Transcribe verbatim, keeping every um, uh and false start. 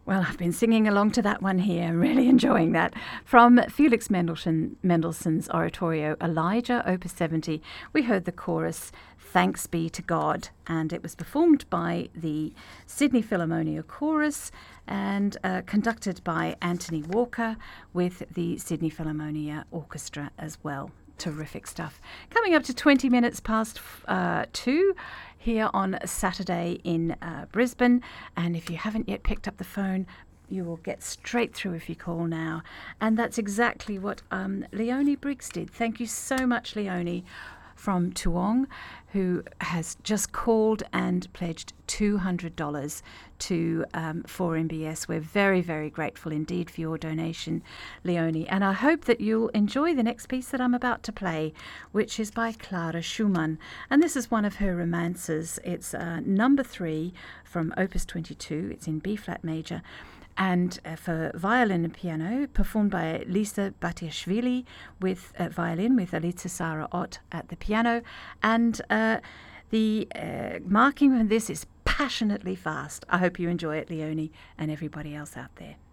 Well, I've been singing along to that one here, really enjoying that. From Felix Mendelssohn, Mendelssohn's Oratorio Elijah, Opus seventy, we heard the chorus, Thanks Be to God, and it was performed by the Sydney Philharmonia Chorus and uh, conducted by Anthony Walker with the Sydney Philharmonia Orchestra as well. Terrific stuff. Coming up to twenty minutes past uh, two here on Saturday in uh, Brisbane. And if you haven't yet picked up the phone, you will get straight through if you call now. And that's exactly what um, Leonie Briggs did. Thank you so much, Leonie, from Toowong, who has just called and pledged two hundred dollars to um, for M B S. We're very, very grateful indeed for your donation, Leonie. And I hope that you'll enjoy the next piece that I'm about to play, which is by Clara Schumann. And this is one of her romances. It's uh, number three from Opus twenty-two. It's in B-flat major. And uh, for violin and piano, performed by Lisa Batiashvili with uh, violin, with Aliza Sarah Ott at the piano. And uh, the uh, marking on this is passionately fast. I hope you enjoy it, Leonie, and everybody else out there.